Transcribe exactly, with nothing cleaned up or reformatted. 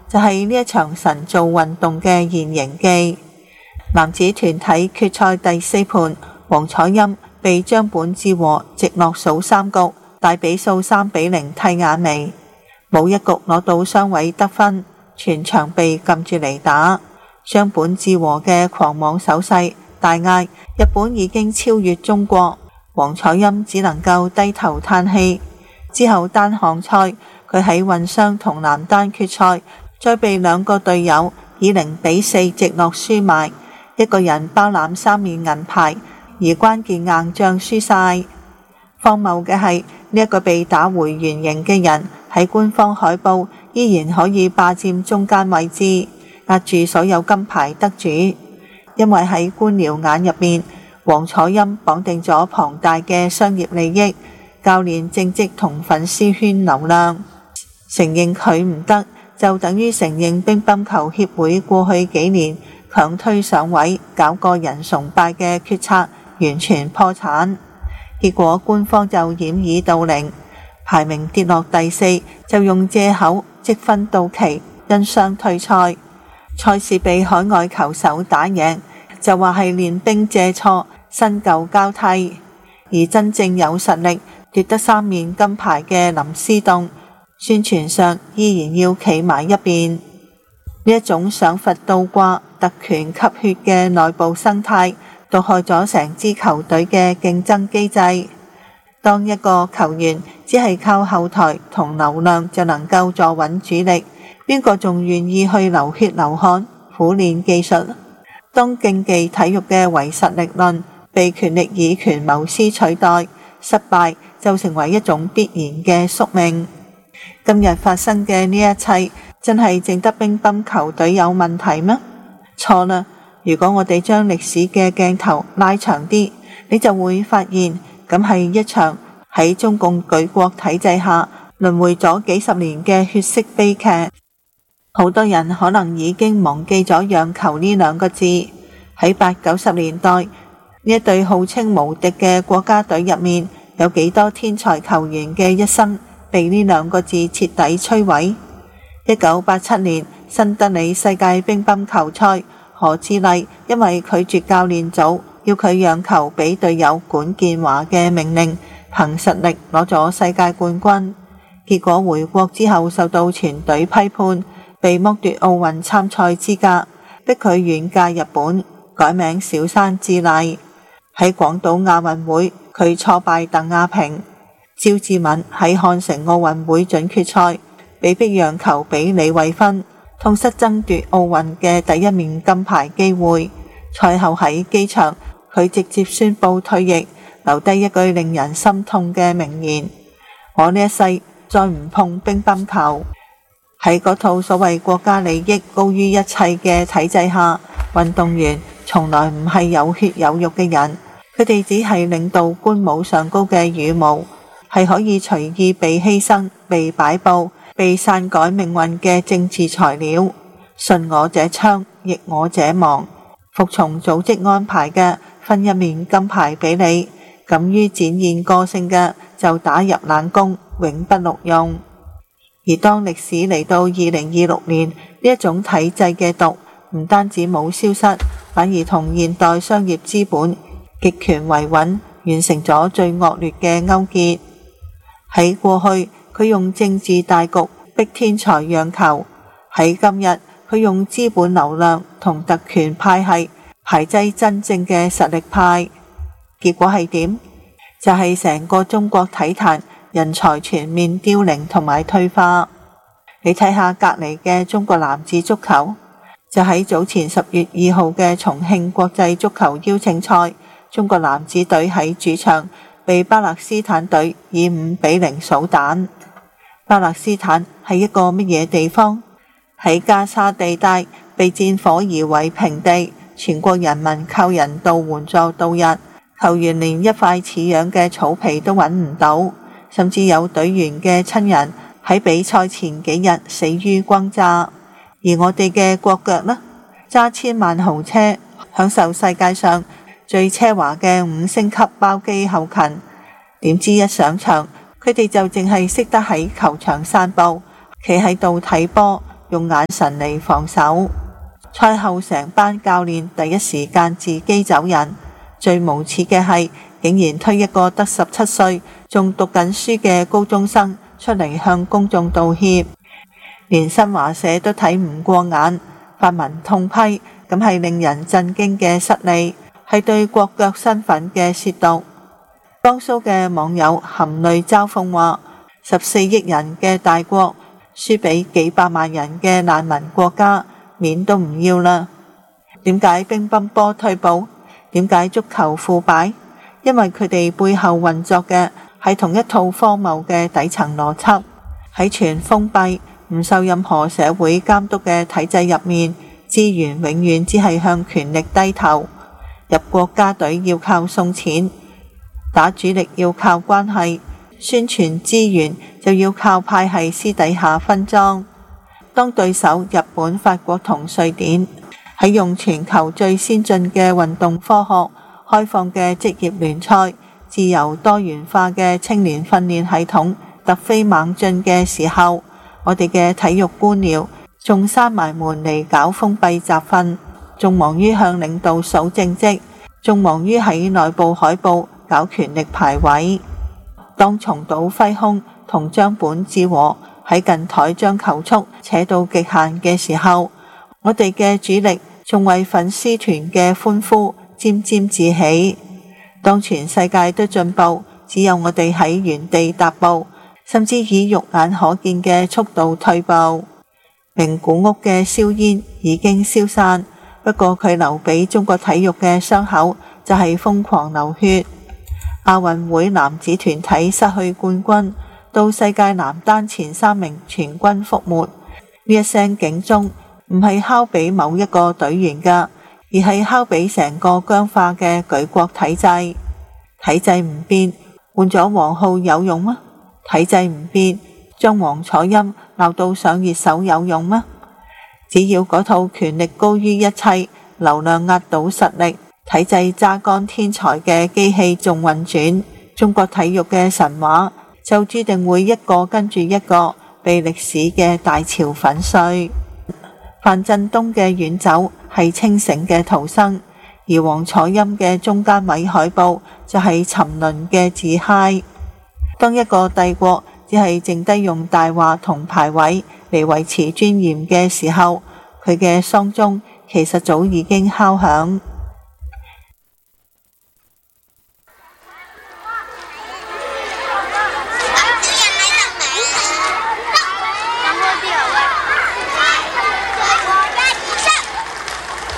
就係呢一場神造運動嘅現形記。男子團體決賽第四盤，王楚欽被張本智和直落數三局，大比數三比零剃眼眉，冇一局攞到雙位得分，全場被撳住嚟打。張本智和嘅狂妄手勢大嗌日本已經超越中國，王楚欽只能夠低頭嘆氣。之後單項賽，佢喺混雙同男單決賽再被兩個隊友以零比四直落輸賣，一個人包攬三面銀牌，而關鍵硬仗輸晒。荒謬嘅係呢一個被打回原形嘅人喺官方海報依然可以霸佔中間位置，壓住所有金牌得主。因為喺官僚眼入面，王楚欽綁定咗龐大嘅商業利益、教練政績同粉絲圈流量。承認佢唔得，就等於承認乒乓球協會過去幾年強推上位、搞個人崇拜嘅決策完全破產。結果官方就掩耳盜鈴，排名跌落第四，就用借口積分到期，因傷退賽。賽事被海外球手打贏，就話係練兵借錯，新舊交替。而真正有實力奪得三面金牌嘅林思棟，宣傳上依然要企埋一邊。呢一種賞罰倒掛、特權吸血嘅內部生態，毒害咗成支球隊嘅競爭機制。當一個球員只係靠後台同流量就能夠坐穩主力，邊個仲願意去流血流汗、苦練技術？當競技體育嘅唯實力論被權力以權謀私取代，失敗就成為一種必然嘅宿命。今日發生嘅呢一切，真係淨得乒乓球隊有問題咩？錯啦！如果我哋將歷史嘅鏡頭拉長啲，你就會發現，咁係一場喺中共舉國體制下輪迴咗幾十年嘅血色悲劇。好多人可能已經忘記咗讓球呢兩個字。喺八九十年代，呢一隊號稱無敵嘅國家隊入面，有幾多天才球員嘅一生被呢兩個字徹底摧毀。一九八七年新德里世界乒乓球賽，何志麗因為拒絕教練組要佢讓球俾隊友管建華嘅命令，憑實力攞咗世界冠軍。結果回國之後受到全隊批判，被剝奪奧運參賽資格，逼佢遠嫁日本，改名小山智麗。喺廣島亞運會，佢挫敗鄧亞萍。趙志敏喺漢城奧運會準決賽被逼讓球俾李慧芬，痛失爭奪奧運嘅第一面金牌機會。賽後喺機場，佢直接宣布退役，留低一句令人心痛嘅名言：我呢一世再唔碰乒乓球。喺嗰套所謂國家利益高於一切嘅體制下，運動員從來唔係有血有肉嘅人，佢哋只係領導官帽上高嘅羽毛，係可以隨意被犧牲、被擺佈、被篡改命運嘅政治材料。順我者昌，逆我者亡。服從組織安排嘅，分一面金牌俾你；敢於展現個性嘅，就打入冷宮，永不錄用。而當歷史嚟到二零二六年，呢一種體制嘅毒唔單止冇消失，反而同現代商業資本極權維穩完成咗最惡劣嘅勾結。喺過去，佢用政治大局逼天才讓球；喺今日，佢用資本流量同特權派系排擠真正嘅實力派。結果係點？就係、是、成個中國體壇人才全面凋零同埋退化。你睇下隔籬嘅中國男子足球，就喺早前十月二號嘅重慶國際足球邀請賽，中國男子隊喺主場被巴勒斯坦隊以五比零掃蛋。巴勒斯坦係一個乜嘢地方？喺加沙地帶被戰火夷為平地，全國人民靠人道援助度日，球員連一塊似樣嘅草皮都揾唔到，甚至有隊員嘅親人喺比賽前幾日死於轟炸。而我哋嘅國腳呢，揸千萬豪車，享受世界上最奢華嘅五星級包機後勤，點知一上場，佢哋就淨係識得喺球場散步，企喺度睇波， 用眼神嚟防守。賽後成班教練第一時間自己走人，最無恥嘅係竟然推一個得十七歲仲讀緊書嘅高中生出嚟向公眾道歉，連新華社都睇唔過眼，發文痛批，咁係令人震驚嘅失禮，係對國腳身份嘅褻瀆。江蘇嘅網友含淚嘲諷話：十四億人嘅大國輸俾幾百萬人嘅難民國家，面都唔要啦。點解乒乓波退步？點解足球腐敗？因為佢哋背後運作嘅係同一套荒謬嘅底層邏輯。喺全封閉唔受任何社會監督嘅體制入面，資源永遠只係向權力低頭。入國家隊要靠送錢，打主力要靠關係，宣傳資源就要靠派系私底下分贓。當對手日本、法國同瑞典喺用全球最先進嘅運動科學、開放嘅職業聯賽、自由多元化嘅青年訓練系統突飛猛進嘅時候，我哋嘅體育官僚仲閂埋門嚟搞封閉集訓，仲忙於向領導數政績，仲忙於喺內部海報搞權力排位。當松島輝空同張本智和喺近台將球速扯到極限嘅時候，我哋嘅主力仲為粉絲團嘅歡呼沾沾自喜。當全世界都進步，只有我哋喺原地踏步，甚至以肉眼可見嘅速度退步。名古屋嘅硝煙已經消散，不過佢留俾中國體育嘅傷口就係瘋狂流血。亞運會男子團體失去冠軍，到世界男單前三名全軍覆沒，呢一聲警鐘唔係敲俾某一個隊員㗎，而係敲俾成個僵化嘅舉國體制。體制唔變，換咗王皓有用嗎？體制唔變，將王楚欽鬧到上熱搜有用嗎？只要嗰套權力高於一切，流量壓倒實力，體制榨乾天才嘅機器仲運轉，中國體育嘅神話就注定會一個跟住一個被歷史嘅大潮粉碎。范振東嘅遠走係清醒嘅逃生，而王楚欽嘅中間位海報就係沉淪嘅自嗨。當一個帝國只係剩低用大話同排位嚟維持尊嚴嘅時候，佢嘅喪鐘其實早已經敲響。